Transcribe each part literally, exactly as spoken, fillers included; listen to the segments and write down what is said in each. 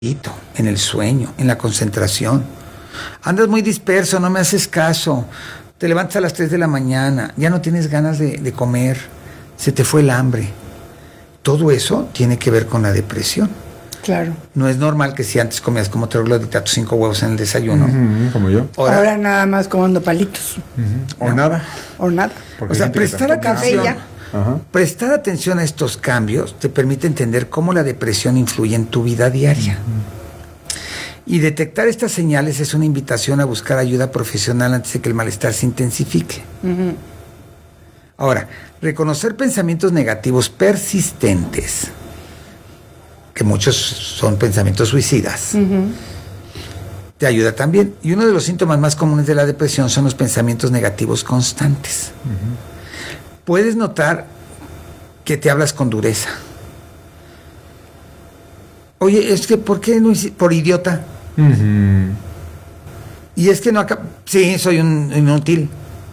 en el sueño, en la concentración. Andas muy disperso, no me haces caso. Te levantas a las tres de la mañana, ya no tienes ganas de, de comer, se te fue el hambre. Todo eso tiene que ver con la depresión. Claro. No es normal que si antes comías como troglodita tus cinco huevos en el desayuno. Uh-huh, como yo. Ahora, Ahora nada más comiendo palitos. Uh-huh. O no. nada. O nada. Porque o sea, prestar atención, uh-huh. prestar atención a estos cambios te permite entender cómo la depresión influye en tu vida diaria. Uh-huh. Y detectar estas señales es una invitación a buscar ayuda profesional antes de que el malestar se intensifique. Uh-huh. Ahora, reconocer pensamientos negativos persistentes, que muchos son pensamientos suicidas, uh-huh. te ayuda también. Y uno de los síntomas más comunes de la depresión son los pensamientos negativos constantes. Uh-huh. Puedes notar que te hablas con dureza. Oye, es que ¿por qué no hiciste? Por idiota. Uh-huh. Y es que no acá. Sí, soy un inútil.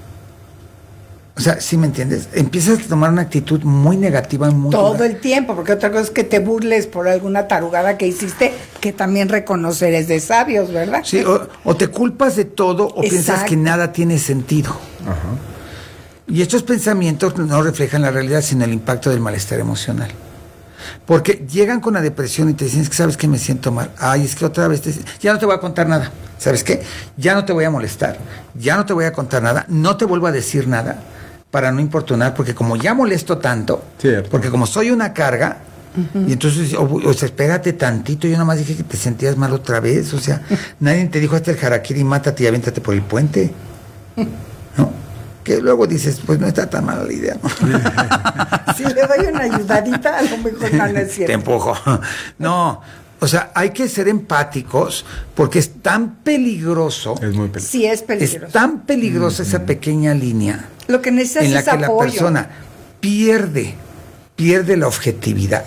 O sea, ¿sí me entiendes? Empiezas a tomar una actitud muy negativa. Muy todo dura. el tiempo, porque otra cosa es que te burles por alguna tarugada que hiciste, que también reconocer es de sabios, ¿verdad? Sí, o, o te culpas de todo o Exacto. piensas que nada tiene sentido. Ajá. Y estos pensamientos no reflejan la realidad, sino el impacto del malestar emocional. Porque llegan con la depresión y te dicen, es que sabes que me siento mal. Ay, es que otra vez te... ya no te voy a contar nada. ¿Sabes qué? Ya no te voy a molestar. Ya no te voy a contar nada. No te vuelvo a decir nada para no importunar, porque como ya molesto tanto, Cierto. porque como soy una carga, uh-huh. y entonces, o, o sea, espérate tantito, yo nomás dije que te sentías mal otra vez, o sea, nadie te dijo hasta el harakiri, mátate y aviéntate por el puente, ¿no? Que luego dices, pues no está tan mala la idea, ¿no? Si le doy una ayudadita, a lo mejor no, no es cierto. Te empujo. No, o sea, hay que ser empáticos porque es tan peligroso. Es muy peligroso. Sí, es peligroso. Es tan peligrosa mm-hmm. esa pequeña línea. Lo que necesitas en la es que apoyo. La persona pierde, pierde la objetividad.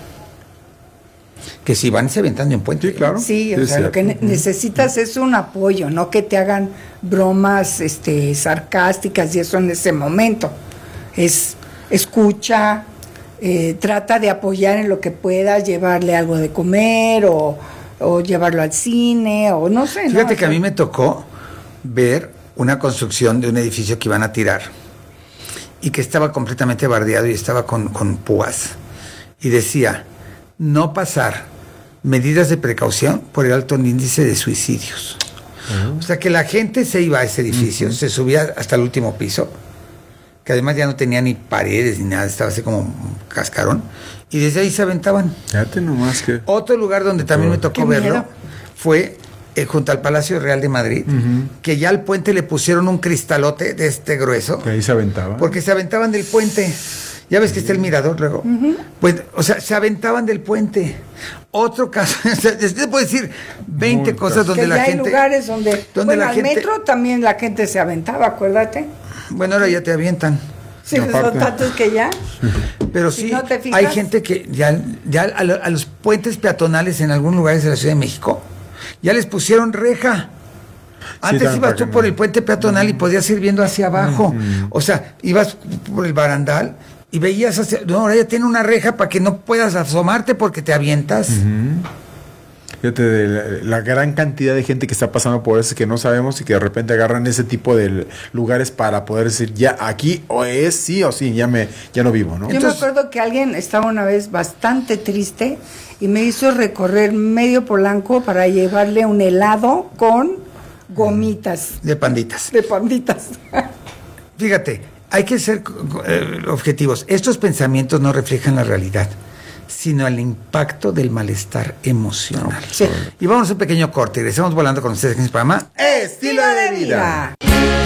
Que si van se aventando en puente. Sí, claro. Sí, o sí, sea, lo que ne- necesitas es un apoyo, no que te hagan bromas este, sarcásticas y eso en ese momento. Es escucha, eh, trata de apoyar en lo que puedas, llevarle algo de comer o, o llevarlo al cine o no sé. Fíjate ¿no? que a mí me tocó ver una construcción de un edificio que iban a tirar y que estaba completamente bardeado y estaba con, con púas. Y decía, no pasar medidas de precaución por el alto índice de suicidios. Uh-huh. O sea que la gente se iba a ese edificio, uh-huh. se subía hasta el último piso, que además ya no tenía ni paredes ni nada, estaba así como un cascarón, y desde ahí se aventaban. Fíjate nomás que... Otro lugar donde también me tocó verlo fue eh, junto al Palacio Real de Madrid, uh-huh. que ya al puente le pusieron un cristalote de este grueso. Que ahí se aventaban. Porque se aventaban del puente. Ya ves que está el mirador luego. Uh-huh. Pues, o sea, se aventaban del puente. Otro caso, o sea, te puedo decir veinte Muy cosas donde que la ya gente... hay lugares donde... donde bueno, la al gente, metro también la gente se aventaba, acuérdate. Bueno, ahora ya te avientan. Sí, no, son tantos que ya. Pero si sí, no te fijas, hay gente que ya, ya a, lo, a los puentes peatonales en algunos lugares de la Ciudad de México, ya les pusieron reja. Antes sí, ibas tú por no. el puente peatonal uh-huh. y podías ir viendo hacia abajo. Uh-huh. O sea, ibas por el barandal y veías hacia... No, ahora ya tiene una reja para que no puedas asomarte porque te avientas. Uh-huh. Fíjate, de la, la gran cantidad de gente que está pasando por eso que no sabemos y que de repente agarran ese tipo de lugares para poder decir, ya aquí o es sí o sí, ya me ya no vivo, ¿no? Yo Entonces, me acuerdo que alguien estaba una vez bastante triste y me hizo recorrer medio Polanco para llevarle un helado con gomitas. De panditas. De panditas. Fíjate, hay que ser eh, objetivos. Estos pensamientos no reflejan la realidad, sino el impacto del malestar emocional. Sí. Y vamos a un pequeño corte. Regresamos volando con ustedes en el programa Estilo de Vida.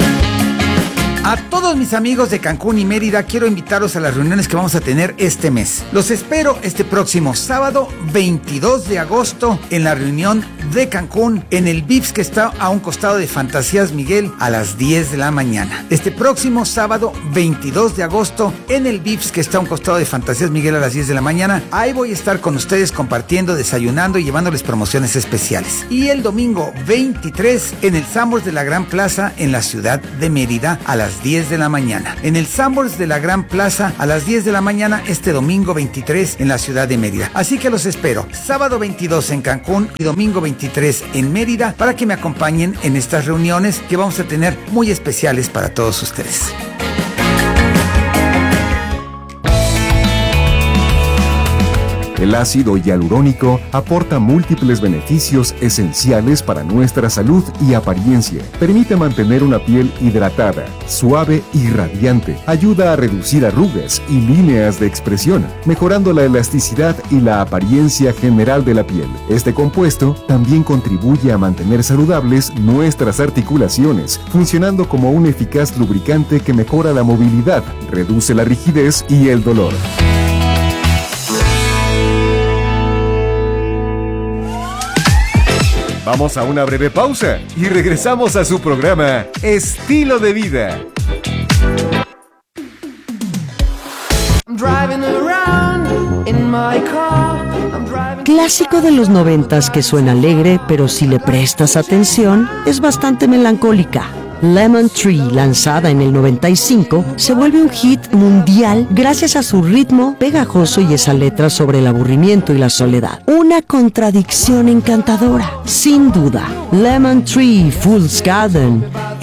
A todos mis amigos de Cancún y Mérida, quiero invitarlos a las reuniones que vamos a tener este mes. Los espero este próximo sábado veintidós de agosto en la reunión de Cancún, en el Vips que está a un costado de Fantasías Miguel a las diez de la mañana. Este próximo sábado veintidós de agosto, en el Vips que está a un costado de Fantasías Miguel a las diez de la mañana, ahí voy a estar con ustedes compartiendo, desayunando y llevándoles promociones especiales. Y el domingo veintitrés en el Sanborns de la Gran Plaza en la ciudad de Mérida a las diez de la mañana. En el Sanborns de la Gran Plaza a las diez de la mañana este domingo veintitrés en la ciudad de Mérida. Así que los espero sábado veintidós en Cancún y domingo veintitrés en Mérida para que me acompañen en estas reuniones que vamos a tener muy especiales para todos ustedes. El ácido hialurónico aporta múltiples beneficios esenciales para nuestra salud y apariencia. Permite mantener una piel hidratada, suave y radiante. Ayuda a reducir arrugas y líneas de expresión, mejorando la elasticidad y la apariencia general de la piel. Este compuesto también contribuye a mantener saludables nuestras articulaciones, funcionando como un eficaz lubricante que mejora la movilidad, reduce la rigidez y el dolor. Vamos a una breve pausa y regresamos a su programa Estilo de Vida. Clásico de los noventas que suena alegre, pero si le prestas atención, es bastante melancólica. Lemon Tree, lanzada en el noventa y cinco, se vuelve un hit mundial gracias a su ritmo pegajoso y esa letra sobre el aburrimiento y la soledad. Una contradicción encantadora, sin duda. Lemon Tree, Fool's Garden,